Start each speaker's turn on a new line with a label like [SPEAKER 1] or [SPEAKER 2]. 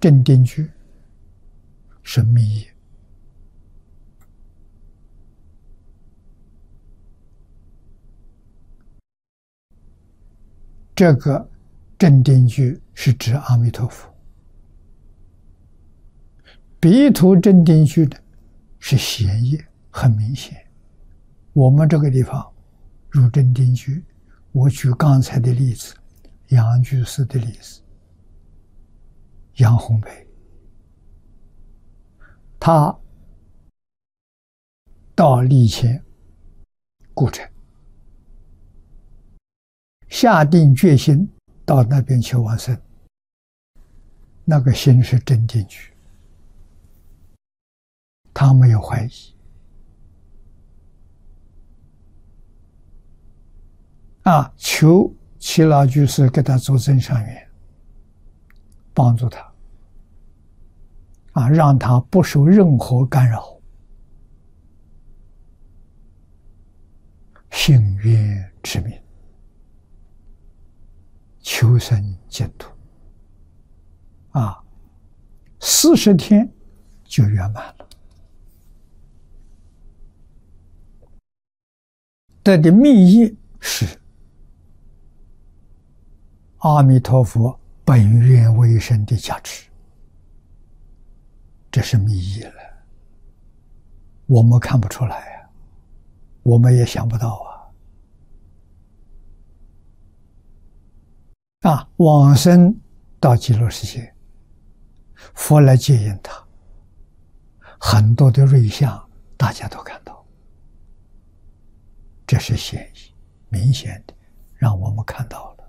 [SPEAKER 1] 正定句是密业。这个正定句是指阿弥陀佛，彼土正定句的是显业，很明显。我们这个地方入正定句，我举刚才的例子，杨居士的例子，杨洪培，他到历前故城，下定决心到那边去往生，那个心是正定句，他没有怀疑。求耆老居士给他做增上缘，帮助他，让他不受任何干扰，信愿持名，求生净土，40天就圆满了。得的密业是阿弥陀佛本愿为身的加持，这是密业了，我们看不出来呀，我们也想不到往生到极乐世界，佛来接引他，很多的瑞相大家都看到，这是显义明显的，让我们看到了。